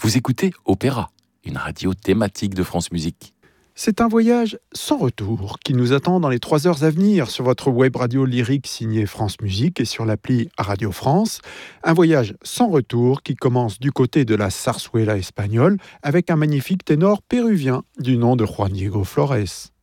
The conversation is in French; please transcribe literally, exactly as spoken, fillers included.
Vous écoutez Opéra, une radio thématique de France Musique. C'est un voyage sans retour qui nous attend dans les trois heures à venir sur votre web radio lyrique signée France Musique et sur l'appli Radio France. Un voyage sans retour qui commence du côté de la Zarzuela espagnole avec un magnifique ténor péruvien du nom de Juan Diego Flores.